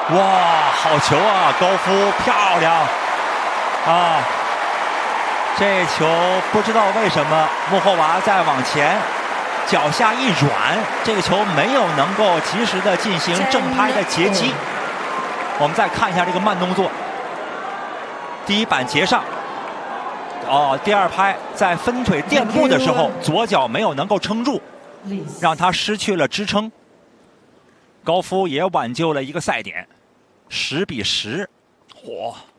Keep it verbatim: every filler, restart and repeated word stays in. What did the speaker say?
哇，好球啊，高夫漂亮啊！这球不知道为什么穆霍娃再往前，脚下一软，这个球没有能够及时的进行正拍的截击。我们再看一下这个慢动作，第一板截上，哦，第二拍在分腿垫步的时候，左脚没有能够撑住，让他失去了支撑。高夫也挽救了一个赛点，十比十，嚯！